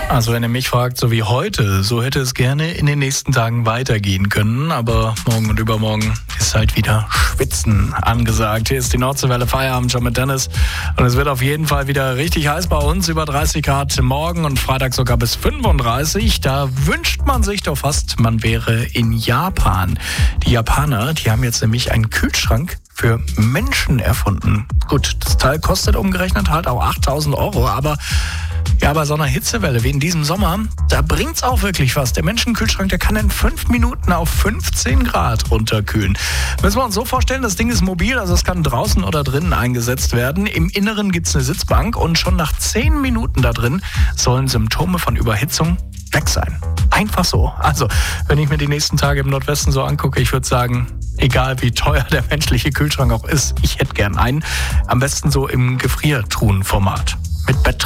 Also wenn ihr mich fragt, so wie heute, so hätte es gerne in den nächsten Tagen weitergehen können. Aber morgen und übermorgen ist halt wieder Schwitzen angesagt. Hier ist die Nordseewelle Feierabend schon mit Dennis. Und es wird auf jeden Fall wieder richtig heiß bei uns. Über 30 Grad morgen und Freitag sogar bis 35. Da wünscht man sich doch fast, man wäre in Japan. Die Japaner, die haben jetzt nämlich einen Kühlschrank für Menschen erfunden. Gut, das Teil kostet umgerechnet halt auch 8.000 €, aber ja, bei so einer Hitzewelle wie in diesem Sommer, da bringt's auch wirklich was. Der Menschenkühlschrank, der kann in 5 Minuten auf 15 Grad runterkühlen. Müssen wir uns so vorstellen, das Ding ist mobil, also es kann draußen oder drinnen eingesetzt werden. Im Inneren gibt's eine Sitzbank und schon nach 10 Minuten da drin sollen Symptome von Überhitzung weg sein. Einfach so. Also, wenn ich mir die nächsten Tage im Nordwesten so angucke, ich würde sagen, egal wie teuer der menschliche Kühlschrank auch ist, ich hätte gern einen. Am besten so im Gefriertruhenformat. Mit Bett